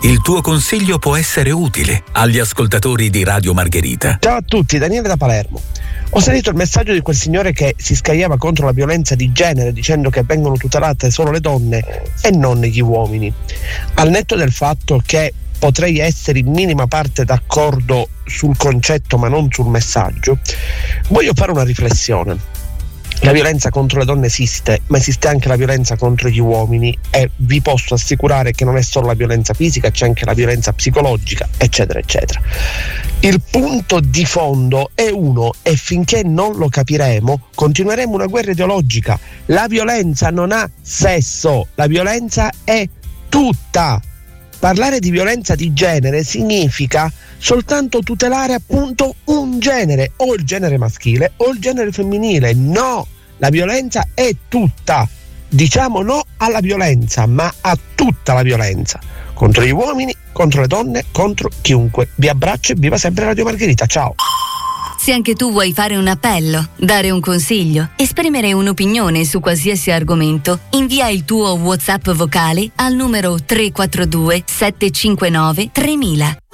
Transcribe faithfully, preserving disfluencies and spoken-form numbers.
Il tuo consiglio può essere utile agli ascoltatori di Radio Margherita. Ciao a tutti, Daniele da Palermo. Ho sentito il messaggio di quel signore che si scagliava contro la violenza di genere dicendo che vengono tutelate solo le donne e non gli uomini. Al netto del fatto che potrei essere in minima parte d'accordo sul concetto ma non sul messaggio, voglio fare una riflessione. La violenza contro le donne esiste, ma esiste anche la violenza contro gli uomini e vi posso assicurare che non è solo la violenza fisica, c'è anche la violenza psicologica, eccetera, eccetera. Il punto di fondo è uno e finché non lo capiremo continueremo una guerra ideologica. La violenza non ha sesso, la violenza è tutta. Parlare di violenza di genere significa soltanto tutelare appunto un genere, o il genere maschile o il genere femminile. No, la violenza è tutta. Diciamo no alla violenza, ma a tutta la violenza. Contro gli uomini, contro le donne, contro chiunque. Vi abbraccio e viva sempre Radio Margherita, ciao! Se anche tu vuoi fare un appello, dare un consiglio, esprimere un'opinione su qualsiasi argomento, invia il tuo WhatsApp vocale al numero tre quattro due sette cinque nove tre mila.